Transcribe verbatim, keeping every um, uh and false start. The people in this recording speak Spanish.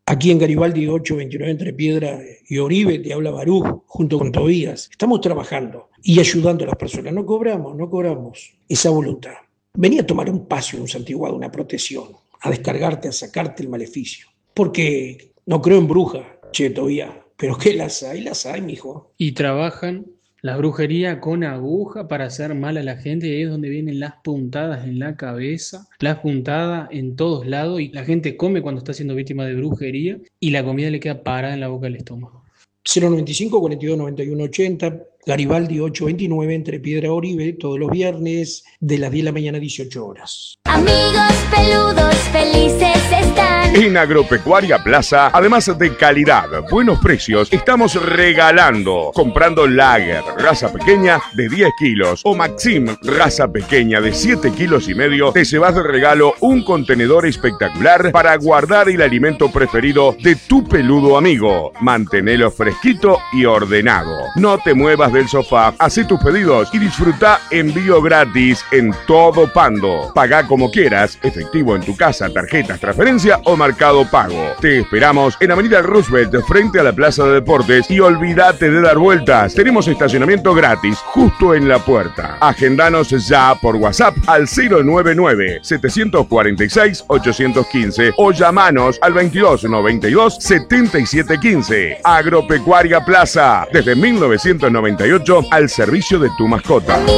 Aquí en Garibaldi ocho veintinueve entre Piedra y Oribe, te habla Barú, junto con Tobías. Estamos trabajando y ayudando a las personas. No cobramos, no cobramos esa voluntad. Vení a tomar un paseo, un santiguado, una protección, a descargarte, a sacarte el maleficio. Porque no creo en brujas, che, Tobías, pero que las hay, las hay, mijo. Y trabajan la brujería con aguja para hacer mal a la gente, y ahí es donde vienen las puntadas en la cabeza, las puntadas en todos lados, y la gente come cuando está siendo víctima de brujería y la comida le queda parada en la boca del estómago. cero noventa y cinco, cuarenta y dos, noventa y uno, ochenta, Garibaldi ocho veintinueve entre Piedra y Oribe, todos los viernes de las diez de la mañana a dieciocho horas. Amigos peludos felices están. En Agropecuaria Plaza, además de calidad, buenos precios, estamos regalando. Comprando Lager, raza pequeña de diez kilos, o Maxim, raza pequeña de siete kilos y medio, te llevas de regalo un contenedor espectacular para guardar el alimento preferido de tu peludo amigo. Mantenelo fresquito y ordenado. No te muevas del sofá, hacé tus pedidos y disfruta envío gratis en todo Pando. Pagá como quieras, efectivo en tu casa, tarjetas, transferencia o Mercado Pago. Te esperamos en Avenida Roosevelt, frente a la Plaza de Deportes, y olvídate de dar vueltas. Tenemos estacionamiento gratis justo en la puerta. Agendanos ya por WhatsApp al cero nueve nueve, siete cuatro seis, ocho uno cinco o llamanos al veintidós noventa y dos, setenta y siete quince. Agropecuaria Plaza, desde mil novecientos noventa y ocho al servicio de tu mascota.